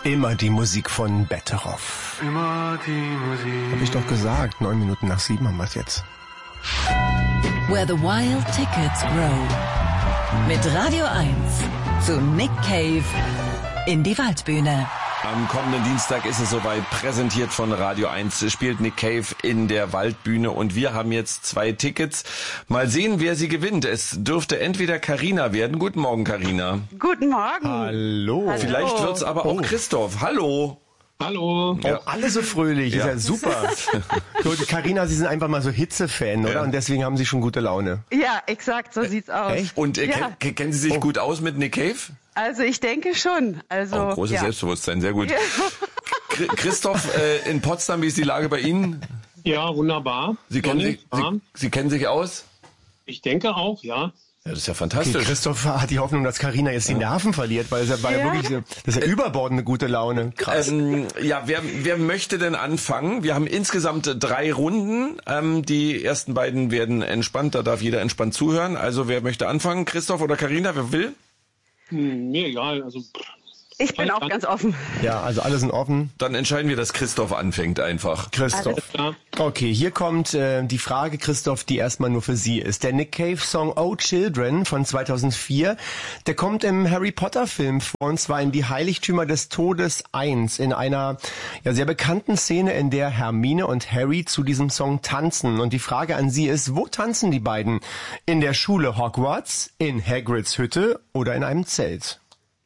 Immer die Musik von Betteroff. Immer die Musik. Hab ich doch gesagt, 9 Minuten nach 7 haben wir es jetzt. Where the Wild Tickets Grow. Mit Radio 1 zu Nick Cave in die Waldbühne. Am kommenden Dienstag ist es soweit, präsentiert von Radio 1, spielt Nick Cave in der Waldbühne und wir haben jetzt 2 Tickets. Mal sehen, wer sie gewinnt. Es dürfte entweder Carina werden. Guten Morgen, Carina. Guten Morgen. Hallo. Vielleicht wird's aber auch Christoph. Hallo. Hallo. Ja. Oh, alle so fröhlich, ist ja super. Carina, Sie sind einfach mal so Hitze-Fan, oder? Und deswegen haben Sie schon gute Laune. Ja, exakt, so sieht's aus. Echt? Und kennen Sie sich gut aus mit Nick Cave? Also ich denke schon. Also Großes Selbstbewusstsein, sehr gut. Ja. Christoph, in Potsdam, wie ist die Lage bei Ihnen? Ja, wunderbar. Sie kennen sich aus? Ich denke auch, ja. Ja, das ist ja fantastisch. Okay, Christoph hat die Hoffnung, dass Carina jetzt die Nerven verliert, weil es war ja wirklich, das ist ja überbordende gute Laune. Krass. Wer möchte denn anfangen? Wir haben insgesamt 3 Runden. Die ersten beiden werden entspannt, da darf jeder entspannt zuhören. Also wer möchte anfangen? Christoph oder Carina, wer will? Mir egal, also... Ich bin auch ganz offen. Ja, also alle sind offen. Dann entscheiden wir, dass Christoph anfängt einfach. Christoph. Okay, hier kommt die Frage, Christoph, die erstmal nur für Sie ist. Der Nick Cave Song Oh Children von 2004, der kommt im Harry Potter Film vor, und zwar in Die Heiligtümer des Todes 1, in einer sehr bekannten Szene, in der Hermine und Harry zu diesem Song tanzen. Und die Frage an Sie ist, wo tanzen die beiden? In der Schule Hogwarts, in Hagrids Hütte oder in einem Zelt?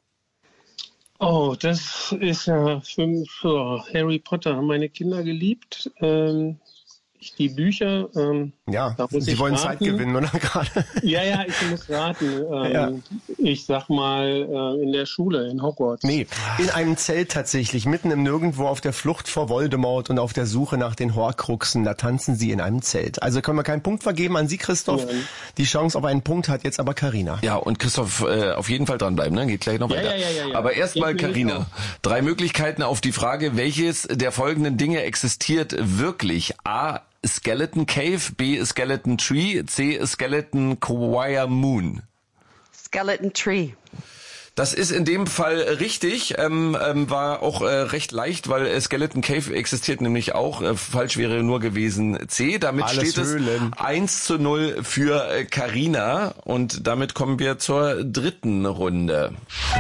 Oh, das ist ja für Harry Potter. Haben meine Kinder geliebt. Die Bücher. Sie wollen Zeit gewinnen, oder gerade? Ja, ich muss raten. Ich sag mal in der Schule, in Hogwarts. Nee, in einem Zelt tatsächlich, mitten im Nirgendwo auf der Flucht vor Voldemort und auf der Suche nach den Horcruxen. Da tanzen sie in einem Zelt. Also können wir keinen Punkt vergeben an Sie, Christoph. Ja. Die Chance auf einen Punkt hat jetzt aber Carina. Ja, und Christoph, auf jeden Fall dranbleiben, ne? Geht gleich noch weiter. Ja. Aber erstmal Carina. 3 Möglichkeiten auf die Frage, welches der folgenden Dinge existiert wirklich? A. Skeleton Cave, B. Skeleton Tree, C. Skeleton Choir Moon. Skeleton Tree. Das ist in dem Fall richtig, war auch recht leicht, weil Skeleton Cave existiert nämlich auch. Falsch wäre nur gewesen C. Damit Alles steht Höhlen. Es 1:0 für Carina und damit kommen wir zur 3. Runde.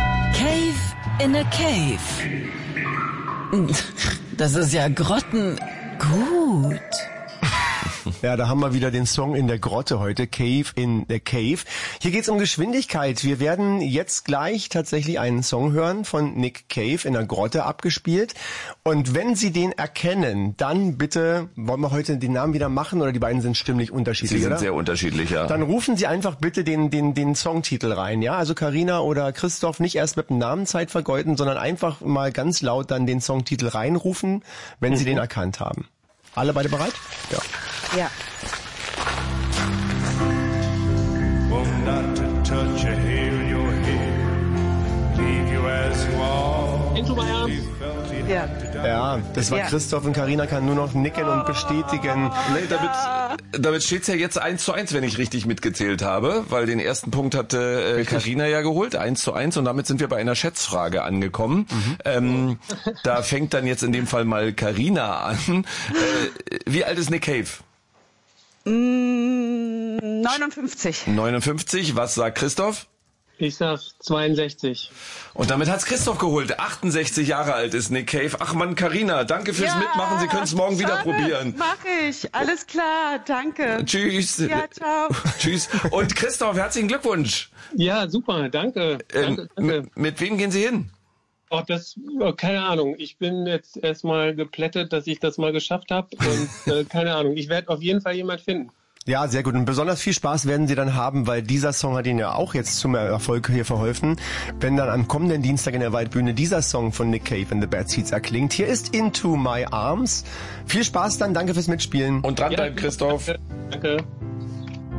Cave in a Cave. Das ist ja grottengut. Ja, da haben wir wieder den Song in der Grotte heute, Cave in the Cave. Hier geht's um Geschwindigkeit. Wir werden jetzt gleich tatsächlich einen Song hören von Nick Cave in der Grotte abgespielt. Und wenn Sie den erkennen, dann bitte, wollen wir heute den Namen wieder machen oder die beiden sind stimmlich unterschiedlich, Sie sind oder? sehr unterschiedlich, ja. Dann rufen Sie einfach bitte den Songtitel rein, ja? Also Carina oder Christoph nicht erst mit dem Namen Zeit vergeuden, sondern einfach mal ganz laut dann den Songtitel reinrufen, wenn Sie den erkannt haben. Alle beide bereit? Ja. Ja. Into my arms. Ja, das war Christoph und Carina kann nur noch nicken und bestätigen. Nee, damit steht's ja jetzt 1:1, wenn ich richtig mitgezählt habe, weil den ersten Punkt hatte Carina ja geholt, 1:1 und damit sind wir bei einer Schätzfrage angekommen. Da fängt dann jetzt in dem Fall mal Carina an. Wie alt ist Nick Cave? 59. 59, was sagt Christoph? Ich sag 62. Und damit hat's Christoph geholt. 68 Jahre alt ist Nick Cave. Ach Mann, Carina, danke fürs Mitmachen. Sie können es morgen wieder probieren. Mach ich. Alles klar. Danke. Tschüss. Ja, ciao. Tschüss. Und Christoph, herzlichen Glückwunsch. Ja, super. Danke. Danke. Mit wem gehen Sie hin? Keine Ahnung. Ich bin jetzt erstmal geplättet, dass ich das mal geschafft habe. Und keine Ahnung. Ich werde auf jeden Fall jemand finden. Ja, sehr gut. Und besonders viel Spaß werden Sie dann haben, weil dieser Song hat Ihnen ja auch jetzt zum Erfolg hier verholfen. Wenn dann am kommenden Dienstag in der Waldbühne dieser Song von Nick Cave and the Bad Seeds erklingt. Hier ist Into My Arms. Viel Spaß dann. Danke fürs Mitspielen. Und dranbleiben, Christoph. Danke.